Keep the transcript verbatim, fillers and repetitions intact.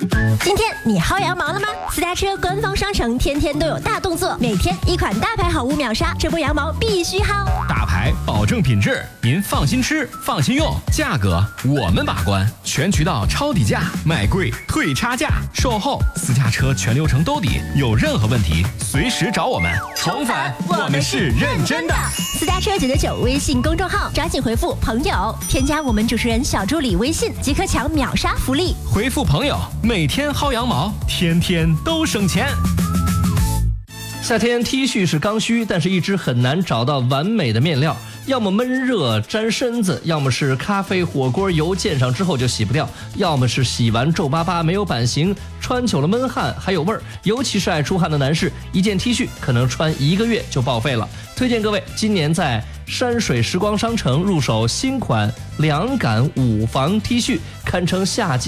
今天你薅羊毛了吗？私家车官方商城天天都有大动作，每天一款大牌好物秒杀，这波羊毛必须薅。 大牌保证品质，您放心吃，放心用，价格我们把关，全渠道抄底价，买贵退差价，售后私家车全流程兜底，有任何问题随时找我们。宠返，我们是认真的。 私家车九九九微信公众号，抓紧回复朋友，添加我们主持人小助理微信，即可抢秒杀福利。 回复朋友，每天薅羊毛，天天都省钱。 夏天 T 恤是刚需，但是一直很难找到完美的面料，要么闷热粘身子，要么是咖啡火锅油溅上之后就洗不掉，要么是洗完皱巴巴没有版型，穿久了闷汗还有味儿。尤其是爱出汗的男士，一件 T 恤可能穿一个月就报废了。推荐各位今年在山水时光商城入手新款凉感五防 T 恤，堪称夏季